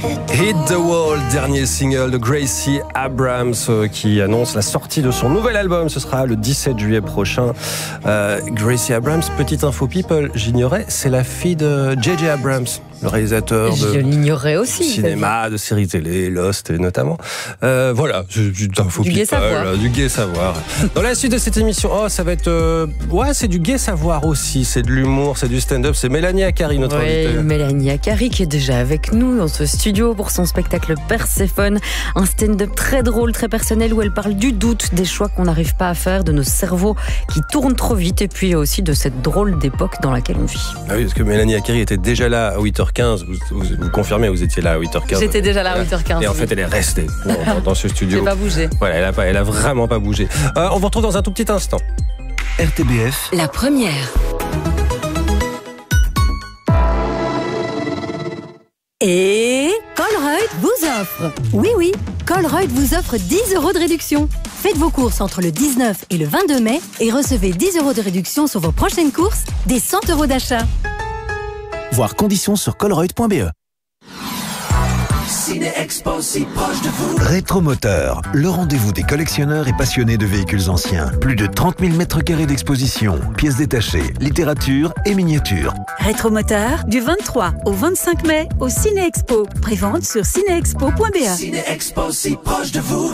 Hit the Wall, dernier single de Gracie Abrams qui annonce la sortie de son nouvel album. Ce sera le 17 juillet prochain. Gracie Abrams, petite info people, j'ignorais, c'est la fille de J.J. Abrams, le réalisateur Je l'ignorais aussi. cinéma, de séries télé, Lost et notamment. Voilà, du info people, du gai savoir. Dans la suite de cette émission, ça va être... c'est du gai savoir aussi, c'est de l'humour, c'est du stand-up, c'est Mélanie Akari, notre invitée. Mélanie Akari qui est déjà avec nous dans ce studio pour son spectacle Perséphone, un stand-up très drôle, très personnel où elle parle du doute, des choix qu'on n'arrive pas à faire, de nos cerveaux qui tournent trop vite et puis aussi de cette drôle d'époque dans laquelle on vit. Ah oui, parce que Mélanie Akari était déjà là à 8h15, vous confirmez, vous étiez là à 8h15. J'étais déjà là à 8h15. Et en fait, elle est restée dans ce studio. J'ai pas bougé. Voilà, elle a vraiment pas bougé. On vous retrouve dans un tout petit instant. RTBF. La première. Et Colruyt vous offre. Oui, Colruyt vous offre 10 € de réduction. Faites vos courses entre le 19 et le 22 mai et recevez 10 € de réduction sur vos prochaines courses, des 100 € d'achat. Voir conditions sur colruyt.be. Ciné-Expo si proche de vous. Rétromoteur, le rendez-vous des collectionneurs et passionnés de véhicules anciens. Plus de 30 000 m² d'exposition, pièces détachées, littérature et miniatures. Rétromoteur, du 23 au 25 mai au Ciné-Expo. Prévente sur cinéexpo.be. Ciné-Expo si proche de vous.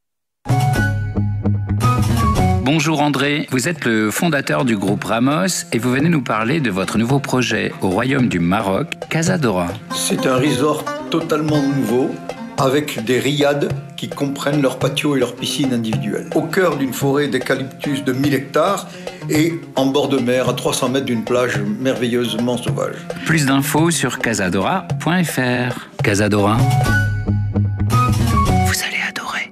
Bonjour André, vous êtes le fondateur du groupe Ramos et vous venez nous parler de votre nouveau projet au Royaume du Maroc, Casadora. C'est un resort totalement nouveau, avec des riads qui comprennent leur patio et leur piscine individuelle. Au cœur d'une forêt d'eucalyptus de 1000 hectares et en bord de mer à 300 mètres d'une plage merveilleusement sauvage. Plus d'infos sur casadora.fr. Casadora, vous allez adorer.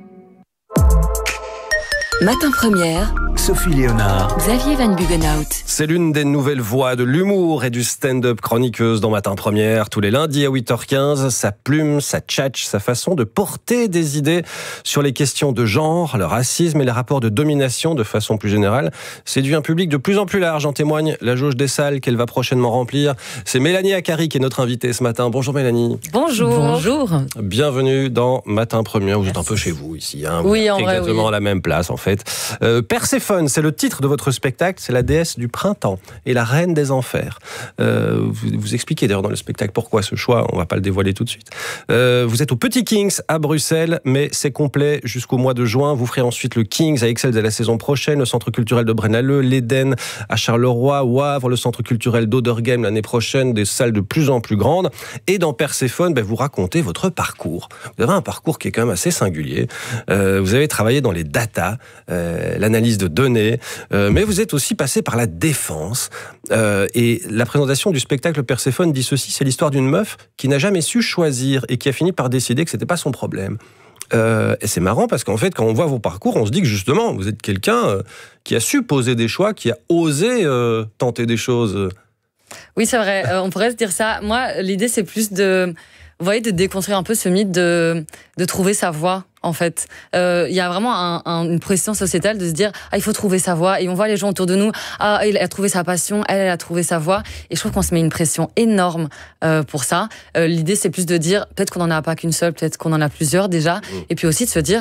Matin première. Sophie Léonard. Xavier Van Bugenhout. C'est l'une des nouvelles voix de l'humour et du stand-up, chroniqueuse dans Matin Première, tous les lundis à 8h15. Sa plume, sa tchatch, sa façon de porter des idées sur les questions de genre, le racisme et les rapports de domination de façon plus générale séduit un public de plus en plus large. En témoigne la jauge des salles qu'elle va prochainement remplir. C'est Mélanie Akari qui est notre invitée ce matin. Bonjour Mélanie. Bonjour. Bienvenue dans Matin Première. Vous êtes un peu chez vous ici. Vous oui, en vrai, exactement à la même place en fait. Perséphone, c'est le titre de votre spectacle. C'est la déesse du printemps et la reine des enfers. Vous expliquez d'ailleurs dans le spectacle pourquoi ce choix, on ne va pas le dévoiler tout de suite. Vous êtes au Petit Kings à Bruxelles, mais c'est complet jusqu'au mois de juin. Vous ferez ensuite le Kings à Excel dès la saison prochaine, le Centre culturel de Braine-l'Alleud, l'Éden à Charleroi, Wavre, le Centre culturel d'Oderghem l'année prochaine, des salles de plus en plus grandes. Et dans Perséphone, vous racontez votre parcours. Vous avez un parcours qui est quand même assez singulier. Vous avez travaillé dans les data, l'analyse de données, mais vous êtes aussi passé par la défense. Et la présentation du spectacle Perséphone dit ceci, c'est l'histoire d'une meuf qui n'a jamais su choisir et qui a fini par décider que c'était pas son problème. Et c'est marrant parce qu'en fait, quand on voit vos parcours, on se dit que justement, vous êtes quelqu'un qui a su poser des choix, qui a osé tenter des choses. Oui, c'est vrai, on pourrait se dire ça. Moi, l'idée, c'est plus de déconstruire un peu ce mythe de trouver sa voie. En fait, il y a vraiment une pression sociétale de se dire il faut trouver sa voie, et on voit les gens autour de nous, il a trouvé sa passion, elle a trouvé sa voie, et je trouve qu'on se met une pression énorme pour ça. L'idée, c'est plus de dire peut-être qu'on n'en a pas qu'une seule, peut-être qu'on en a plusieurs déjà, et puis aussi de se dire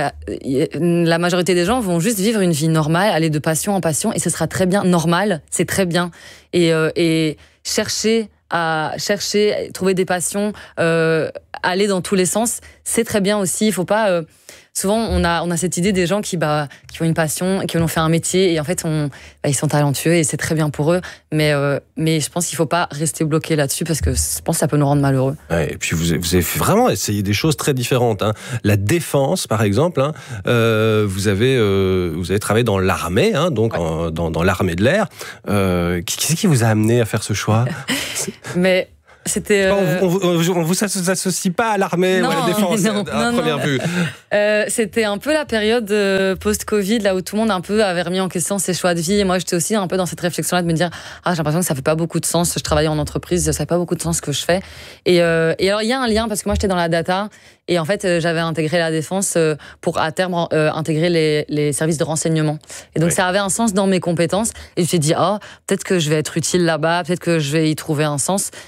la majorité des gens vont juste vivre une vie normale, aller de passion en passion, et ce sera très bien, normal, c'est très bien, et chercher, trouver des passions, aller dans tous les sens, c'est très bien aussi. Il faut pas. Souvent, on a cette idée des gens qui ont une passion, qui ont fait un métier, et en fait, ils sont talentueux et c'est très bien pour eux. Mais je pense qu'il faut pas rester bloqué là-dessus parce que je pense que ça peut nous rendre malheureux. Ouais, et puis vous avez vraiment essayé des choses très différentes. La défense, par exemple. Vous avez travaillé dans l'armée, donc ouais. dans l'armée de l'air. Qu'est-ce qui vous a amené à faire ce choit? Mais c'était. On vous associe pas à l'armée ou à la défense à première vue. C'était un peu la période post-Covid, là où tout le monde un peu avait remis en question ses choix de vie. Et moi, j'étais aussi un peu dans cette réflexion-là de me dire j'ai l'impression que ça fait pas beaucoup de sens. Je travaillais en entreprise, ça fait pas beaucoup de sens ce que je fais. Et alors, il y a un lien parce que moi, j'étais dans la data. Et en fait, j'avais intégré la défense pour, à terme, intégrer les services de renseignement. Et donc, ça avait un sens dans mes compétences. Et je me suis dit, peut-être que je vais être utile là-bas, peut-être que je vais y trouver un sens. Donc, il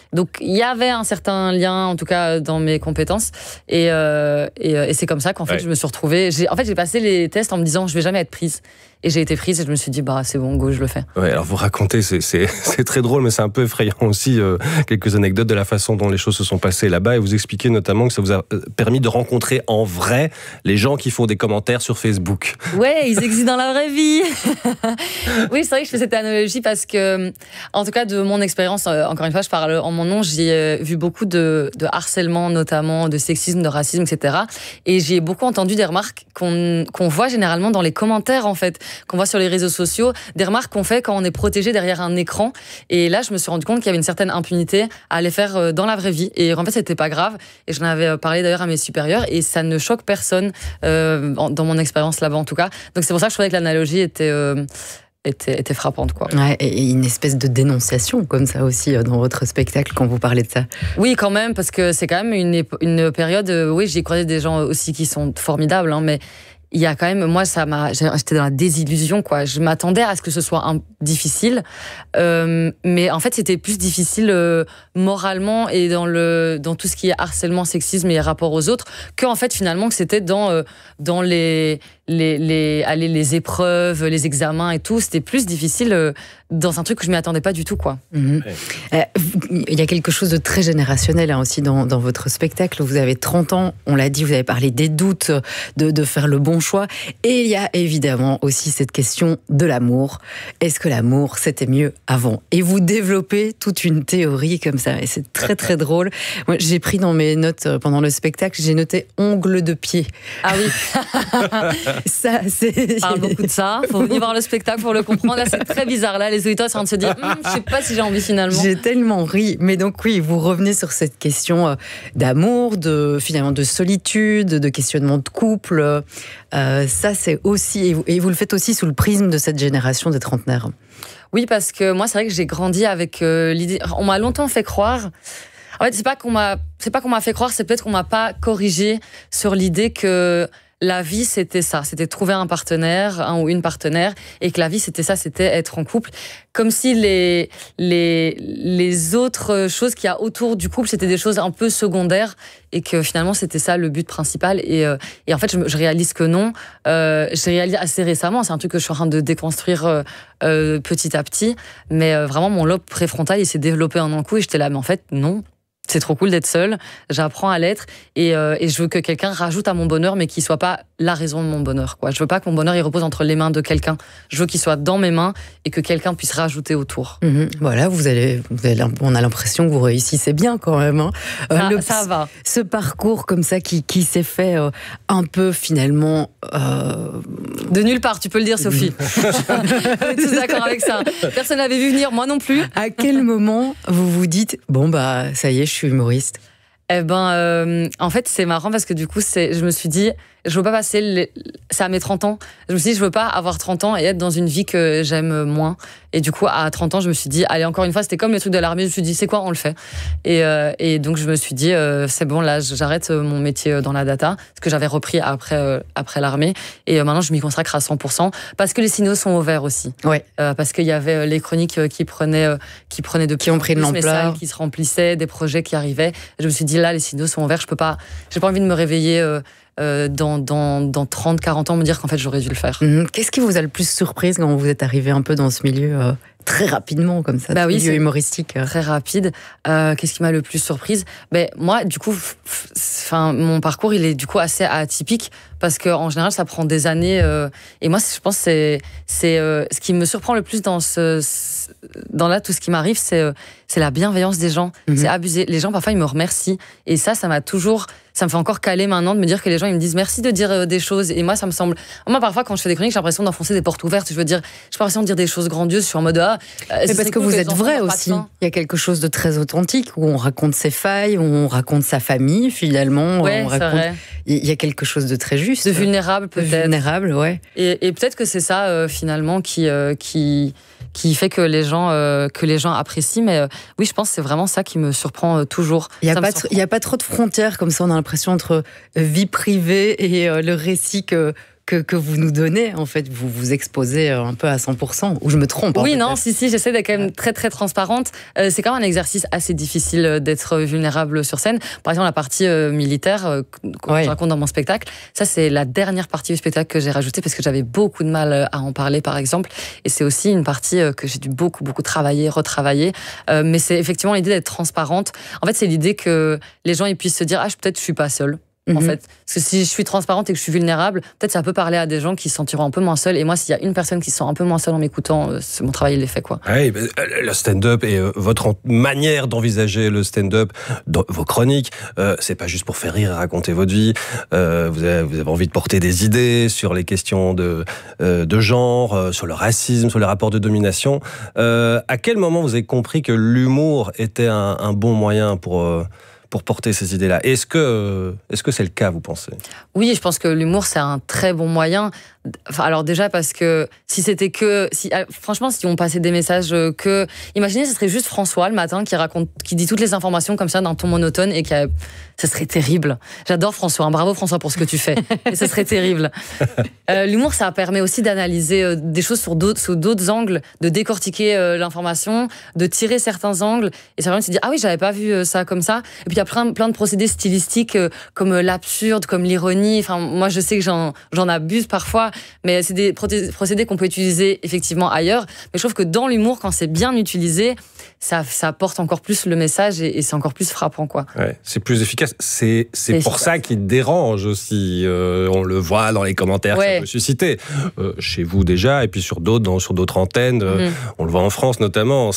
y avait un certain lien, en tout cas dans mes compétences, et c'est comme ça qu'en fait je me suis retrouvée. J'ai passé les tests en me disant je vais jamais être prise. Et j'ai été prise et je me suis dit, c'est bon, go, je le fais. Ouais, alors vous racontez, c'est très drôle, mais c'est un peu effrayant aussi, quelques anecdotes de la façon dont les choses se sont passées là-bas. Et vous expliquez notamment que ça vous a permis de rencontrer en vrai les gens qui font des commentaires sur Facebook. Ouais, ils existent dans la vraie vie. Oui, c'est vrai que je fais cette analogie parce que, en tout cas, de mon expérience, encore une fois, je parle en mon nom, j'ai vu beaucoup de harcèlement, notamment de sexisme, de racisme, etc. Et j'ai beaucoup entendu des remarques qu'on voit généralement dans les commentaires, en fait, qu'on voit sur les réseaux sociaux, des remarques qu'on fait quand on est protégé derrière un écran. Et là, je me suis rendu compte qu'il y avait une certaine impunité à les faire dans la vraie vie. Et en fait, c'était pas grave. Et j'en avais parlé d'ailleurs à mes supérieurs. Et ça ne choque personne, dans mon expérience là-bas en tout cas. Donc c'est pour ça que je trouvais que l'analogie était frappante, quoi. Ouais, et une espèce de dénonciation comme ça aussi dans votre spectacle quand vous parlez de ça. Oui, quand même, parce que c'est quand même une période. Oui, j'ai croisé des gens aussi qui sont formidables, mais il y a quand même, moi, j'étais dans la désillusion, quoi. Je m'attendais à ce que ce soit difficile, mais en fait, c'était plus difficile moralement et dans tout ce qui est harcèlement, sexisme et rapport aux autres, qu'en fait, finalement, que c'était dans les épreuves, les examens et tout. C'était plus difficile dans un truc que je m'y attendais pas du tout, quoi. Il y a quelque chose de très générationnel aussi dans votre spectacle. Vous avez 30 ans, on l'a dit, vous avez parlé des doutes, de faire le bon choix. Et il y a évidemment aussi cette question de l'amour. Est-ce que l'amour, c'était mieux avant? Et vous développez toute une théorie comme ça. Et c'est très, très drôle. Moi, j'ai pris dans mes notes pendant le spectacle, j'ai noté ongle de pied. Ah oui. Ça, c'est... On parle beaucoup de ça. Faut venir voir le spectacle pour le comprendre. Là, c'est très bizarre. Là, les auditeurs sont en train de se dire, je sais pas si j'ai envie finalement. J'ai tellement ri. Mais donc oui, vous revenez sur cette question d'amour, finalement de solitude, de questionnement de couple. Ça, c'est aussi, et vous le faites aussi sous le prisme de cette génération des trentenaires. Oui, parce que moi, c'est vrai que j'ai grandi avec l'idée. On m'a longtemps fait croire. En fait, c'est pas qu'on m'a fait croire, c'est peut-être qu'on m'a pas corrigé sur l'idée que la vie, c'était ça. C'était trouver un partenaire, un ou une partenaire, et que la vie, c'était ça, c'était être en couple. Comme si les autres choses qu'il y a autour du couple, c'était des choses un peu secondaires, et que finalement, c'était ça le but principal. Et en fait, je réalise que non. J'ai réalisé assez récemment, c'est un truc que je suis en train de déconstruire petit à petit, mais vraiment, mon lobe préfrontal, il s'est développé en un coup, et j'étais là, mais en fait, non. C'est trop cool d'être seule, j'apprends à l'être et je veux que quelqu'un rajoute à mon bonheur mais qu'il soit pas la raison de mon bonheur, quoi. Je veux pas que mon bonheur il repose entre les mains de quelqu'un. Je veux qu'il soit dans mes mains et que quelqu'un puisse rajouter autour. Voilà, on a l'impression que vous réussissez bien quand même. Hein. Ça va. Ce parcours comme ça qui s'est fait un peu finalement... De nulle part, tu peux le dire, Sophie. Je suis tous d'accord avec ça. Personne l'avait vu venir, moi non plus. À quel moment vous vous dites, ça y est, je suis humoriste? Eh ben, en fait, c'est marrant parce que du coup, je me suis dit, je veux pas passer ça à mes 30 ans. Je me suis dit, je veux pas avoir 30 ans et être dans une vie que j'aime moins. Et du coup, à 30 ans, je me suis dit, allez, encore une fois, c'était comme le truc de l'armée. Je me suis dit, c'est quoi, on le fait. Et donc, je me suis dit, c'est bon, là, j'arrête mon métier dans la data, ce que j'avais repris après l'armée. Et maintenant, je m'y consacre à 100%, parce que les signaux sont ouverts aussi. Ouais. Parce qu'il y avait les chroniques qui ont pris de l'ampleur, qui se remplissaient, des projets qui arrivaient. Et je me suis dit, là, les signaux sont ouverts, j'ai pas envie de me réveiller dans 30, 40 ans, me dire qu'en fait j'aurais dû le faire. Qu'est-ce qui vous a le plus surprise quand vous êtes arrivé un peu dans ce milieu très rapidement comme ça, milieu humoristique? Très rapide. Qu'est-ce qui m'a le plus surprise? Moi, du coup, mon parcours, il est du coup assez atypique parce qu'en général, ça prend des années. Et moi, je pense que c'est ce qui me surprend le plus dans tout ce qui m'arrive, c'est la bienveillance des gens. C'est abusé. Les gens, parfois, ils me remercient. Et ça me fait encore caler maintenant de me dire que les gens, ils me disent merci de dire des choses. Et moi, ça me semble... Moi, parfois, quand je fais des chroniques, j'ai l'impression d'enfoncer des portes ouvertes. J'ai pas l'impression de dire des choses grandioses. Je suis en mode, mais parce que vous êtes vrai aussi. Il y a quelque chose de très authentique où on raconte ses failles, où on raconte sa famille, finalement. Ouais, c'est vrai. Il y a quelque chose de très juste. De vulnérable, peut-être. Vulnérable, ouais. Et peut-être que c'est ça, finalement, qui fait que les gens apprécient. Mais oui, je pense que c'est vraiment ça qui me surprend toujours. Il n'y a pas trop de frontières comme ça. On a l'impression entre vie privée et le récit que que vous nous donnez, en fait, vous vous exposez un peu à 100%, ou je me trompe? Oui, non, si, j'essaie d'être quand même très, très transparente. C'est quand même un exercice assez difficile d'être vulnérable sur scène. Par exemple, la partie militaire, que je raconte dans mon spectacle, ça, c'est la dernière partie du spectacle que j'ai rajoutée parce que j'avais beaucoup de mal à en parler, par exemple. Et c'est aussi une partie que j'ai dû beaucoup travailler, retravailler. Mais c'est effectivement l'idée d'être transparente. En fait, c'est l'idée que les gens ils puissent se dire peut-être je suis pas seule. En fait, parce que si je suis transparente et que je suis vulnérable, peut-être ça peut parler à des gens qui se sentiront un peu moins seuls. Et moi, s'il y a une personne qui se sent un peu moins seule en m'écoutant, c'est mon travail, il est fait, quoi. Oui, le stand-up et votre manière d'envisager le stand-up, vos chroniques, c'est pas juste pour faire rire et raconter votre vie. Vous avez envie de porter des idées sur les questions de genre, sur le racisme, sur les rapports de domination. À quel moment vous avez compris que l'humour était un bon moyen pour porter ces idées-là? Est-ce que c'est le cas, vous pensez? Oui, je pense que l'humour, c'est un très bon moyen. Enfin, alors déjà parce que franchement, si on passait des messages imaginez, ce serait juste François le matin qui dit toutes les informations comme ça d'un ton monotone et ça serait terrible. J'adore François, bravo François pour ce que tu fais. Et ça serait terrible. L'humour, ça permet aussi d'analyser des choses sous d'autres angles, de décortiquer l'information, de tirer certains angles et ça permet de se dire ah oui, j'avais pas vu ça comme ça. Et puis il y a plein de procédés stylistiques comme l'absurde, comme l'ironie. Enfin, moi je sais que j'en abuse parfois. Mais c'est des procédés qu'on peut utiliser effectivement ailleurs. Mais je trouve que dans l'humour, quand c'est bien utilisé, ça porte encore plus le message et c'est encore plus frappant, quoi. Ouais, c'est plus efficace. C'est pour ça qu'il dérange aussi. On le voit dans les commentaires que ça peut susciter. Chez vous déjà, et puis sur d'autres antennes. On le voit en France notamment.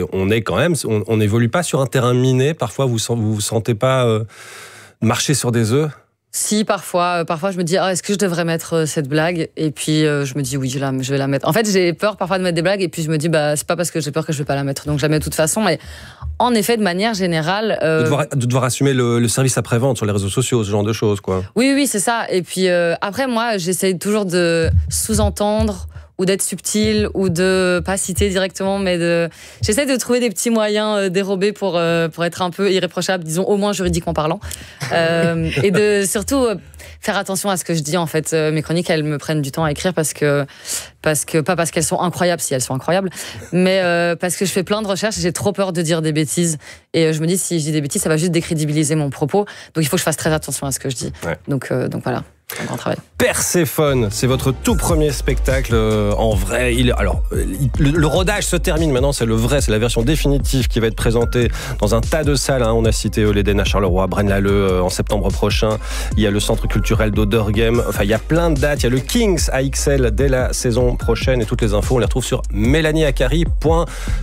On n'évolue pas sur un terrain miné. Parfois, vous sentez pas marcher sur des œufs? Si, parfois je me dis est-ce que je devrais mettre cette blague, et puis je me dis oui, je vais la mettre. En fait, j'ai peur parfois de mettre des blagues et puis je me dis c'est pas parce que j'ai peur que je vais pas la mettre, donc je la mets de toute façon. Mais en effet, de manière générale, de devoir assumer le service après-vente sur les réseaux sociaux, ce genre de choses, quoi. Oui, c'est ça. Et puis après, moi, j'essaye toujours de sous-entendre ou d'être subtil, ou de pas citer directement, mais j'essaie de trouver des petits moyens dérobés pour être un peu irréprochable, disons au moins juridiquement parlant, et de surtout faire attention à ce que je dis. En fait, mes chroniques, elles me prennent du temps à écrire parce que pas parce qu'elles sont incroyables, si elles sont incroyables, mais parce que je fais plein de recherches et j'ai trop peur de dire des bêtises. Et je me dis, si je dis des bêtises, ça va juste décrédibiliser mon propos. Donc il faut que je fasse très attention à ce que je dis. Ouais. Donc voilà. Un grand travail. Perséphone, c'est votre tout premier spectacle en vrai. Le rodage se termine maintenant, c'est la version définitive qui va être présentée dans un tas de salles. On a cité l'Éden à Charleroi, Braine-l'Alleud en septembre prochain. Il y a le Centre culturel d'Oderghem. Enfin, il y a plein de dates. Il y a le Kings à XL dès la saison prochaine et toutes les infos, on les retrouve sur MélanieAcari.be.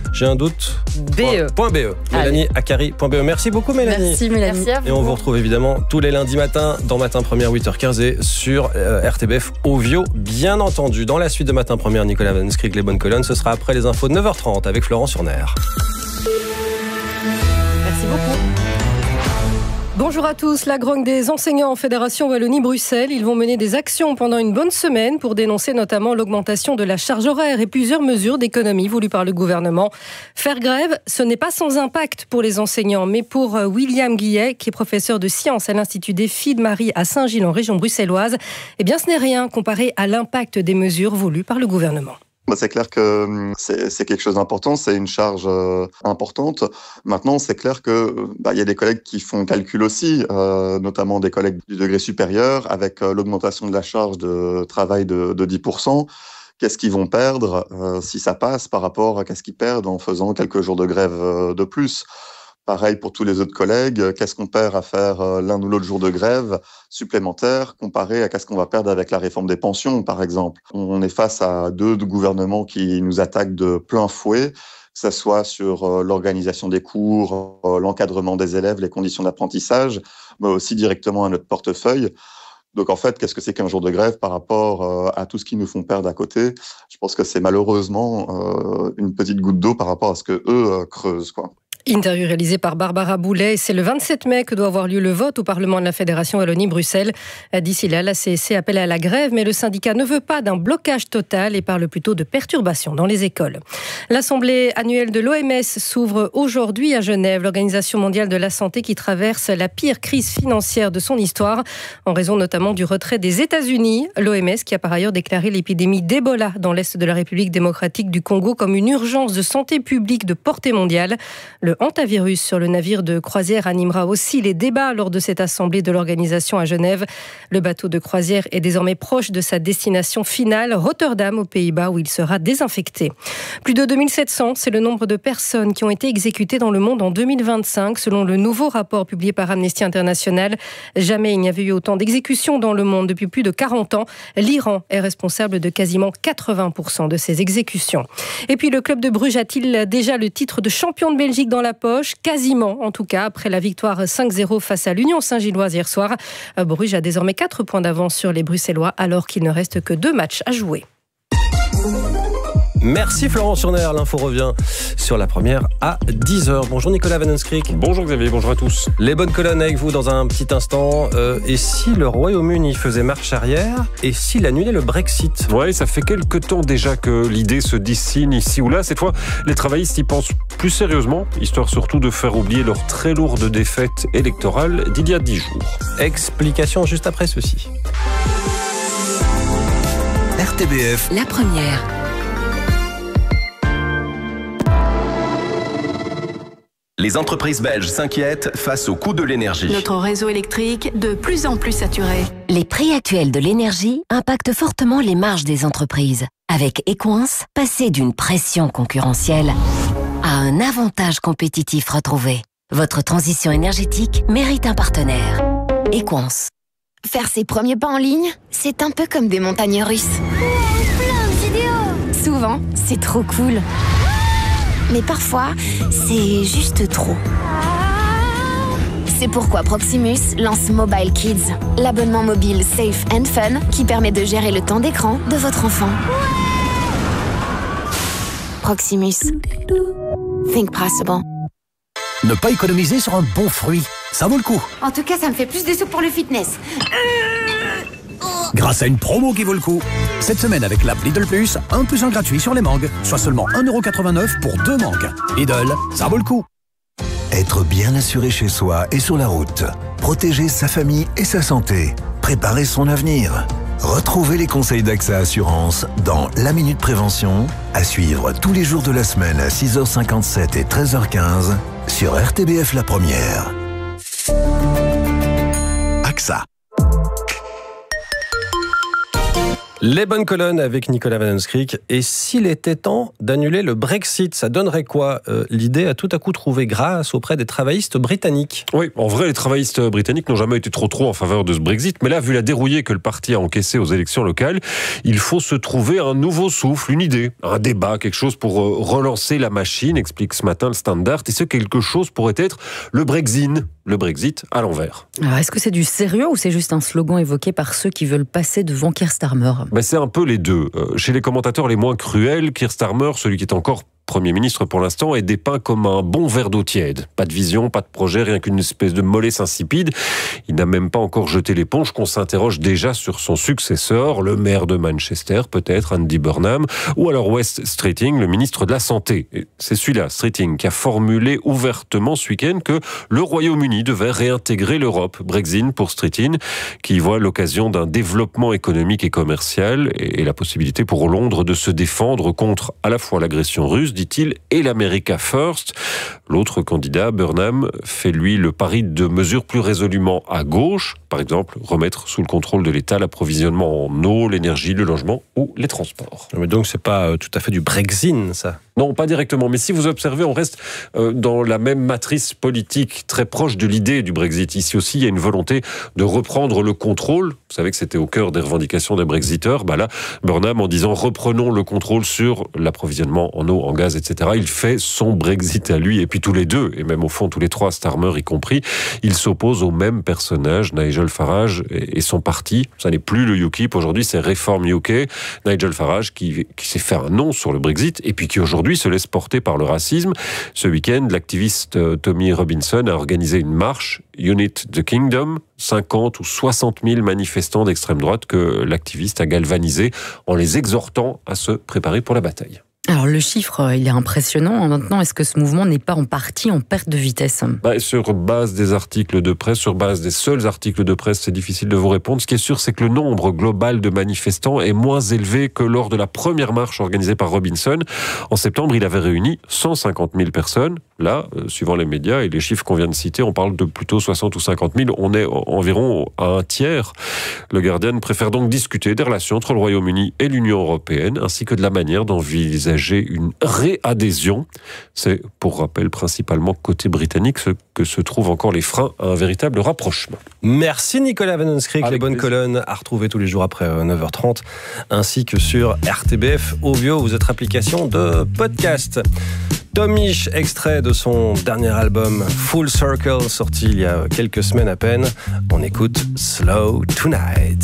MélanieAcari.be. Merci beaucoup, Mélanie. Merci, Mélanie. Merci à vous. Et on vous retrouve évidemment tous les lundis matins dans Matin Première 8h15 et sur RTBF Ovio, bien entendu. Dans la suite de Matin Première, Nicolas Van Skrik, les bonnes colonnes, ce sera après les infos de 9h30 avec Florent Surner. Merci beaucoup. Bonjour à tous. La grogne des enseignants en Fédération Wallonie-Bruxelles. Ils vont mener des actions pendant une bonne semaine pour dénoncer notamment l'augmentation de la charge horaire et plusieurs mesures d'économie voulues par le gouvernement. Faire grève, ce n'est pas sans impact pour les enseignants, mais pour William Guillet, qui est professeur de sciences à l'Institut des Filles de Marie à Saint-Gilles en région bruxelloise, eh bien ce n'est rien comparé à l'impact des mesures voulues par le gouvernement. C'est clair que c'est quelque chose d'important, c'est une charge importante. Maintenant, c'est clair que y a des collègues qui font calcul aussi, notamment des collègues du degré supérieur, avec l'augmentation de la charge de travail de 10%. Qu'est-ce qu'ils vont perdre si ça passe par rapport à qu'est-ce qu'ils perdent en faisant quelques jours de grève de plus? Pareil pour tous les autres collègues, qu'est-ce qu'on perd à faire l'un ou l'autre jour de grève supplémentaire comparé à qu'est-ce qu'on va perdre avec la réforme des pensions, par exemple. On est face à deux gouvernements qui nous attaquent de plein fouet, que ce soit sur l'organisation des cours, l'encadrement des élèves, les conditions d'apprentissage, mais aussi directement à notre portefeuille. Donc en fait, qu'est-ce que c'est qu'un jour de grève par rapport à tout ce qu'ils nous font perdre à côté? Je pense que c'est malheureusement une petite goutte d'eau par rapport à ce que eux creusent, quoi. Interview réalisée par Barbara Boulet. C'est le 27 mai que doit avoir lieu le vote au Parlement de la Fédération Wallonie-Bruxelles. D'ici là, la CSC appelle à la grève, mais le syndicat ne veut pas d'un blocage total et parle plutôt de perturbations dans les écoles. L'Assemblée annuelle de l'OMS s'ouvre aujourd'hui à Genève, l'Organisation mondiale de la santé qui traverse la pire crise financière de son histoire, en raison notamment du retrait des États-Unis. L'OMS qui a par ailleurs déclaré l'épidémie d'Ebola dans l'Est de la République démocratique du Congo comme une urgence de santé publique de portée mondiale. Le hantavirus sur le navire de croisière animera aussi les débats lors de cette assemblée de l'organisation à Genève. Le bateau de croisière est désormais proche de sa destination finale, Rotterdam, aux Pays-Bas, où il sera désinfecté. Plus de 2700, c'est le nombre de personnes qui ont été exécutées dans le monde en 2025, selon le nouveau rapport publié par Amnesty International. Jamais il n'y avait eu autant d'exécutions dans le monde depuis plus de 40 ans. L'Iran est responsable de quasiment 80% de ces exécutions. Et puis le club de Bruges a-t-il déjà le titre de champion de Belgique dans la poche? Quasiment, en tout cas, après la victoire 5-0 face à l'Union Saint-Gilloise hier soir. Bruges a désormais 4 points d'avance sur les Bruxellois, alors qu'il ne reste que 2 matchs à jouer. Merci Florent Surner, l'info revient sur la première à 10h. Bonjour Nicolas Van Henskrik. Bonjour Xavier, bonjour à tous. Les bonnes colonnes avec vous dans un petit instant. Et si le Royaume-Uni faisait marche arrière? Et s'il annulait le Brexit? Ouais, ça fait quelques temps déjà que l'idée se dessine ici ou là. Cette fois, les travaillistes y pensent plus sérieusement, histoire surtout de faire oublier leur très lourde défaite électorale d'il y a 10 jours. Explication juste après ceci. RTBF, la première. Les entreprises belges s'inquiètent face au coût de l'énergie. Notre réseau électrique de plus en plus saturé. Les prix actuels de l'énergie impactent fortement les marges des entreprises. Avec Equance, passer d'une pression concurrentielle à un avantage compétitif retrouvé. Votre transition énergétique mérite un partenaire. Equance. Faire ses premiers pas en ligne, c'est un peu comme des montagnes russes. Plein d'idéaux. Souvent, c'est trop cool. Mais parfois, c'est juste trop. C'est pourquoi Proximus lance Mobile Kids, l'abonnement mobile safe and fun qui permet de gérer le temps d'écran de votre enfant. Proximus. Think possible. Ne pas économiser sur un bon fruit, ça vaut le coup. En tout cas, ça me fait plus de sous pour le fitness. Grâce à une promo qui vaut le coup. Cette semaine avec l'app Lidl Plus, 1 + 1 gratuit sur les mangues, soit seulement 1,89€ pour 2 mangues. Lidl, ça vaut le coup. Être bien assuré chez soi et sur la route. Protéger sa famille et sa santé. Préparer son avenir. Retrouvez les conseils d'AXA Assurance dans La Minute Prévention, à suivre tous les jours de la semaine à 6h57 et 13h15 sur RTBF La Première. AXA. Les bonnes colonnes avec Nicolas Van Henskrik. Et s'il était temps d'annuler le Brexit, ça donnerait quoi? L'idée a tout à coup trouvé grâce auprès des travaillistes britanniques. Oui, en vrai, les travaillistes britanniques n'ont jamais été trop en faveur de ce Brexit. Mais là, vu la dérouillée que le parti a encaissée aux élections locales, il faut se trouver un nouveau souffle, une idée, un débat, quelque chose pour relancer la machine, explique ce matin le Standard. Et ce quelque chose pourrait être le Brexit à l'envers. Alors, est-ce que c'est du sérieux ou c'est juste un slogan évoqué par ceux qui veulent passer devant Keir Starmer? C'est un peu les deux. Chez les commentateurs les moins cruels, Keir Starmer, celui qui est encore Premier ministre pour l'instant, est dépeint comme un bon verre d'eau tiède. Pas de vision, pas de projet, rien qu'une espèce de mollesse insipide. Il n'a même pas encore jeté l'éponge qu'on s'interroge déjà sur son successeur, le maire de Manchester, peut-être, Andy Burnham, ou alors Wes Streeting, le ministre de la Santé. Et c'est celui-là, Streeting, qui a formulé ouvertement ce week-end que le Royaume-Uni devait réintégrer l'Europe. Brexit pour Streeting, qui voit l'occasion d'un développement économique et commercial et la possibilité pour Londres de se défendre contre à la fois l'agression russe, dit-il, et l'America First. L'autre candidat, Burnham, fait lui le pari de mesures plus résolument à gauche, par exemple remettre sous le contrôle de l'État l'approvisionnement en eau, l'énergie, le logement ou les transports. Mais donc c'est pas tout à fait du Brexit, ça? Non, pas directement. Mais si vous observez, on reste dans la même matrice politique, très proche de l'idée du Brexit. Ici aussi, il y a une volonté de reprendre le contrôle. Vous savez que c'était au cœur des revendications des Brexiteurs. Là, Burnham, en disant reprenons le contrôle sur l'approvisionnement en eau, en gaz gaz, etc. Il fait son Brexit à lui. Et puis tous les deux, et même au fond tous les trois, Starmer y compris, ils s'opposent au même personnage, Nigel Farage et son parti. Ça n'est plus le UKIP, aujourd'hui c'est Reform UK. Nigel Farage qui s'est fait un nom sur le Brexit et puis qui aujourd'hui se laisse porter par le racisme. Ce week-end, l'activiste Tommy Robinson a organisé une marche Unite the Kingdom, 50 ou 60 000 manifestants d'extrême droite que l'activiste a galvanisés en les exhortant à se préparer pour la bataille. Alors le chiffre, il est impressionnant. Maintenant, est-ce que ce mouvement n'est pas en partie en perte de vitesse ? Sur base des articles de presse, sur base des seuls articles de presse, c'est difficile de vous répondre. Ce qui est sûr, c'est que le nombre global de manifestants est moins élevé que lors de la première marche organisée par Robinson. En septembre, il avait réuni 150 000 personnes. Là, suivant les médias et les chiffres qu'on vient de citer, on parle de plutôt 60 ou 50 000. On est environ à un tiers. Le Guardian préfère donc discuter des relations entre le Royaume-Uni et l'Union européenne, ainsi que de la manière d'envisager une réadhésion. C'est, pour rappel, principalement côté britannique, ce que se trouvent encore les freins à un véritable rapprochement. Merci Nicolas Van Onskrik. Les bonnes colonnes à retrouver tous les jours après 9h30, ainsi que sur RTBF Audio ou votre application de podcast. Tom Misch, extrait de son dernier album Full Circle, sorti il y a quelques semaines à peine. On écoute Slow Tonight.